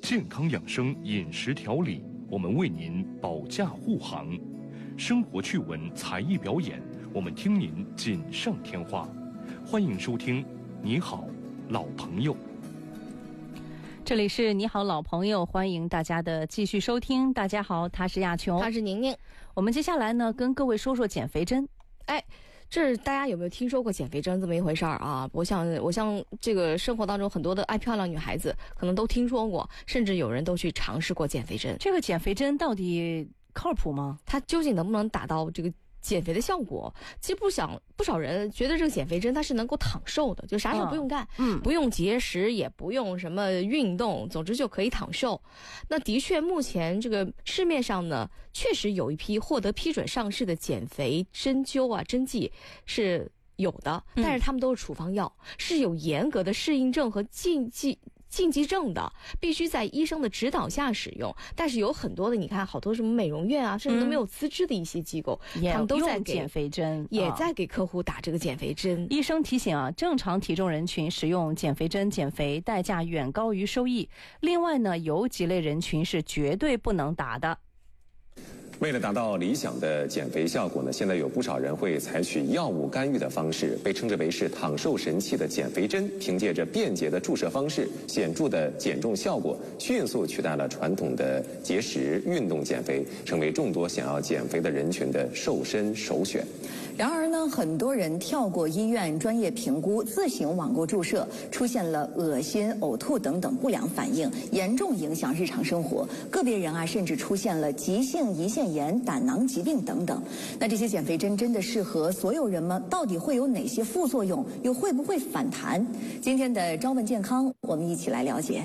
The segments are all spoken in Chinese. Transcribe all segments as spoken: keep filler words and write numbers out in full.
健康养生饮食调理，我们为您保驾护航；生活趣闻才艺表演，我们听您锦上添花。欢迎收听《你好，老朋友》。 这里是你好老朋友，欢迎大家的继续收听。大家好，他是亚琼， 他是宁宁。 我们接下来呢，跟各位说说减肥针。 哎，这大家有没有听说过减肥针这么一回事儿啊？我想，我像这个生活当中很多的爱漂亮女孩子，可能都听说过，甚至有人都去尝试过减肥针。 这个减肥针到底靠谱吗？ 它究竟能不能达到这个减肥的效果？其实不想不少人觉得这个减肥针它是能够躺瘦的，就啥事不用干，嗯，不用节食，也不用什么运动，总之就可以躺瘦。那的确，目前这个市面上呢，确实有一批获得批准上市的减肥针灸啊、针剂是有的，但是他们都是处方药，是有严格的适应症和禁忌。禁忌症的，必须在医生的指导下使用。但是有很多的，你看好多什么美容院啊，甚至都没有资质的一些机构， 嗯、 他们都在给减肥针， 也在给客户打这个减肥针。 医生提醒啊，正常体重人群使用减肥针减肥代价远高于收益。另外呢，有几类人群是绝对不能打的。 为了达到理想的减肥效果呢，现在有不少人会采取药物干预的方式，被称之为是躺瘦神器的减肥针，凭借着便捷的注射方式、显著的减重效果，迅速取代了传统的节食、运动减肥，成为众多想要减肥的人群的瘦身首选。 然而呢，很多人跳过医院专业评估，自行网购注射，出现了恶心、呕吐等等不良反应，严重影响日常生活。个别人啊，甚至出现了急性胰腺炎、胆囊疾病等等。那这些减肥针真的适合所有人吗？到底会有哪些副作用？又会不会反弹？今天的朝问健康，我们一起来了解。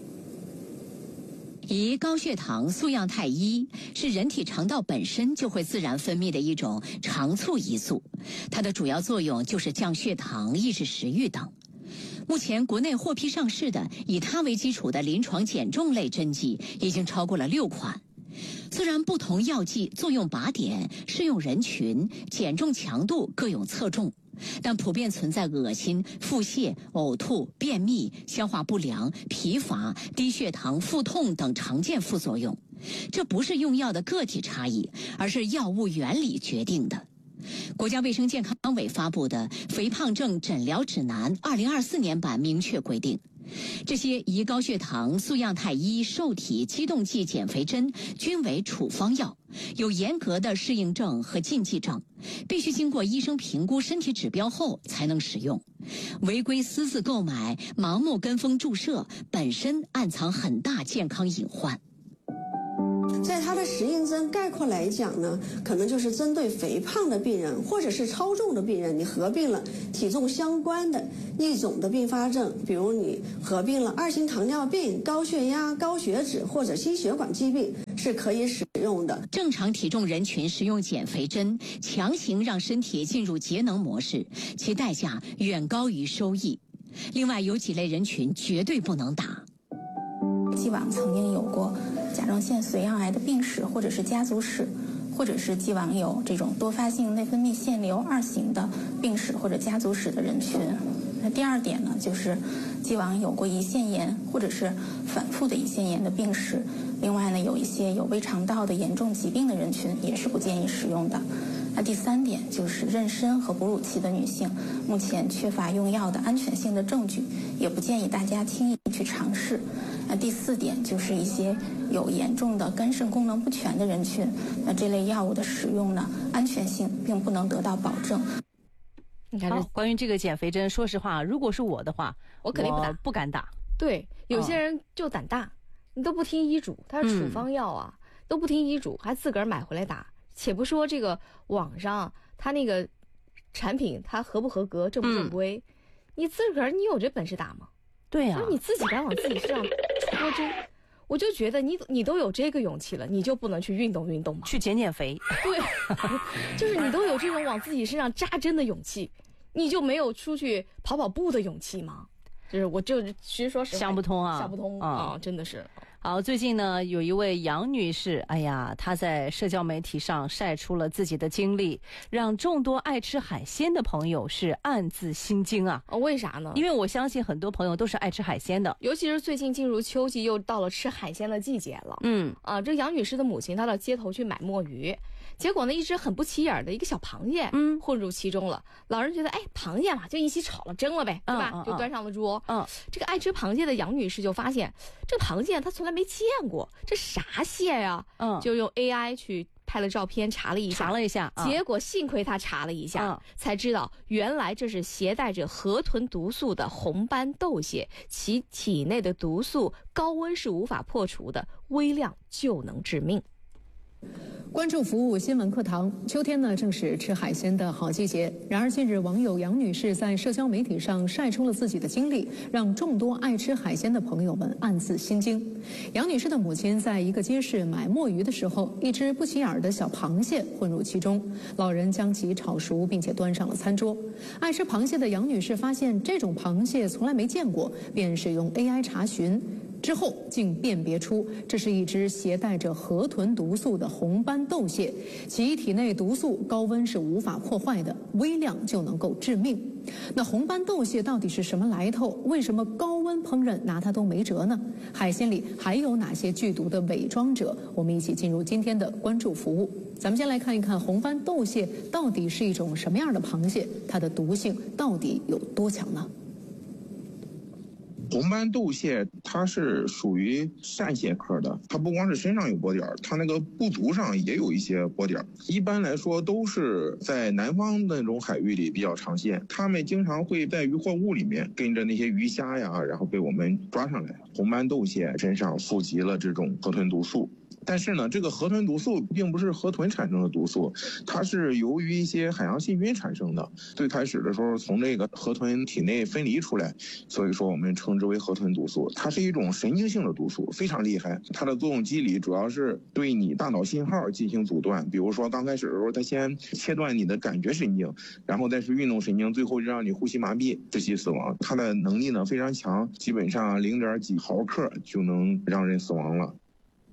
胰高血糖素样肽一是人体肠道本身就会自然分泌的一种肠促胰素，它的主要作用就是降血糖、抑制食欲等。目前国内获批上市的以它为基础的临床减重类针剂已经超过了六款。虽然不同药剂作用靶点、适用人群、减重强度各有侧重，但普遍存在恶心、腹泻、呕吐、便秘、消化不良、疲乏、低血糖、腹痛等常见副作用。这不是用药的个体差异，而是药物原理决定的。国家卫生健康委发布的《肥胖症诊疗指南》二零二四年版明确规定，这些胰高血糖素样肽一受体激动剂减肥针均为处方药，有严格的适应症和禁忌症，必须经过医生评估身体指标后才能使用。违规私自购买、盲目跟风注射，本身暗藏很大健康隐患。 在它的适应症概括来讲呢，可能就是针对肥胖的病人或者是超重的病人，你合并了体重相关的一种的并发症，比如你合并了二型糖尿病、高血压、高血脂或者心血管疾病，是可以使用的。 正常体重人群使用减肥针，强行让身体进入节能模式，其代价远高于收益。另外有几类人群绝对不能打。 既往曾经有过甲状腺髓样癌的病史，或者是家族史，或者是既往有这种多发性内分泌腺瘤二型的病史或者家族史的人群。那第二点呢，就是既往有过胰腺炎或者是反复的胰腺炎的病史。另外呢，有一些有胃肠道的严重疾病的人群也是不建议使用的。那第三点就是妊娠和哺乳期的女性，目前缺乏用药的安全性的证据，也不建议大家轻易去尝试。那第四点就是一些有严重的肝肾功能不全的人群，那这类药物的使用呢，安全性并不能得到保证。 你看，好，关于这个减肥针，说实话，如果是我的话， 我肯定不打， 不敢打。 对，有些人就胆大，哦、你都不听医嘱，他是处方药啊，嗯、都不听医嘱，还自个儿买回来打。且不说这个网上他那个产品它合不合格、正不正规，嗯、你自个儿你有这本事打吗？ 对呀、啊， 就是你自己敢往自己身上戳针，我就觉得你你都有这个勇气了，你就不能去运动运动吗？ 去减减肥？ 对，就是你都有这种往自己身上扎针的勇气，你就没有出去跑跑步的勇气吗？就是我就其实说实话想不通啊， 想不通啊、嗯，真的是。 好，最近呢，有一位杨女士，哎呀，她在社交媒体上晒出了自己的经历，让众多爱吃海鲜的朋友是暗自心惊啊。 哦，为啥呢？ 因为我相信很多朋友都是爱吃海鲜的， 尤其是最近进入秋季，又到了吃海鲜的季节了。 嗯啊，这杨女士的母亲她到街头去买墨鱼，结果呢，一只很不起眼的一个小螃蟹，嗯，混入其中了。老人觉得，哎，螃蟹嘛，就一起炒了蒸了呗，对吧？ 嗯嗯、 就端上了桌。 嗯， 这个爱吃螃蟹的杨女士就发现，这螃蟹她从来没见过，这啥蟹呀？嗯，就用 A I 去拍了照片，查了一下， 查了一下， 嗯、结果幸亏她查了一下，嗯、才知道原来这是携带着河豚毒素的红斑斗蟹，其体内的毒素高温是无法破除的，微量就能致命。 关注服务新闻课堂。秋天呢，正是吃海鲜的好季节。然而，近日网友杨女士在社交媒体上晒出了自己的经历，让众多爱吃海鲜的朋友们暗自心惊。杨女士的母亲在一个街市买墨鱼的时候，一只不起眼的小螃蟹混入其中，老人将其炒熟，并且端上了餐桌。爱吃螃蟹的杨女士发现这种螃蟹从来没见过，便使用 A I 查询。之后竟辨别出这是一只携带着河豚毒素的红斑斗蟹，其体内毒素高温是无法破坏的，微量就能够致命。那红斑斗蟹到底是什么来头？为什么高温烹饪拿它都没辙呢？海鲜里还有哪些剧毒的伪装者？我们一起进入今天的关注服务。咱们先来看一看红斑斗蟹到底是一种什么样的螃蟹，它的毒性到底有多强呢？ 红斑斗蟹它是属于扇蟹科的，它不光是身上有波点，它那个部足上也有一些波点。一般来说都是在南方那种海域里比较常见，它们经常会在渔获物里面跟着那些鱼虾呀，然后被我们抓上来。红斑斗蟹身上富集了这种河豚毒素。但是呢，这个河豚毒素并不是河豚产生的毒素，它是由于一些海洋细菌产生的。最开始的时候从这个河豚体内分离出来，所以说我们称之为河豚毒素。它是一种神经性的毒素，非常厉害。它的作用机理主要是对你大脑信号进行阻断。比如说刚开始的时候，它先切断你的感觉神经，然后再是运动神经，最后让你呼吸麻痹，窒息死亡。它的能力呢非常强，基本上零点几毫克就能让人死亡了。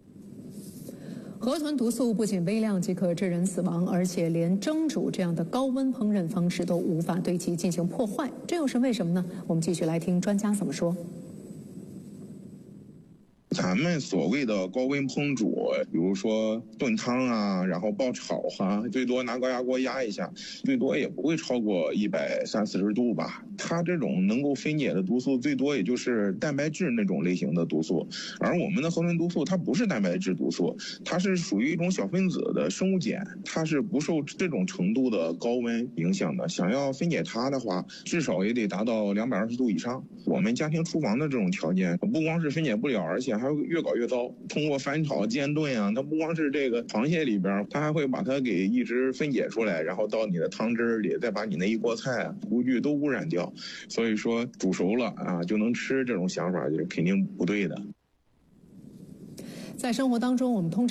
河豚毒素不仅微量即可致人死亡，而且连蒸煮这样的高温烹饪方式都无法对其进行破坏，这又是为什么呢？我们继续来听专家怎么说。 咱们所谓的高温烹煮，比如说炖汤啊，然后爆炒啊，最多拿高压锅压一下，最多也不会超过一百三四十度吧。它这种能够分解的毒素，最多也就是蛋白质那种类型的毒素，而我们的河豚毒素它不是蛋白质毒素，它是属于一种小分子的生物碱，它是不受这种程度的高温影响的。想要分解它的话，至少也得达到两百二十度以上。我们家庭厨房的这种条件，不光是分解不了，而且还会越搞越糟。通过翻炒、煎炖啊，它不光是这个螃蟹里边，它还会把它给一直分解出来，然后到你的汤汁里，再把你那一锅菜厨具都污染掉。所以说煮熟了啊就能吃，这种想法就是肯定不对的。 在生活当中，我们通常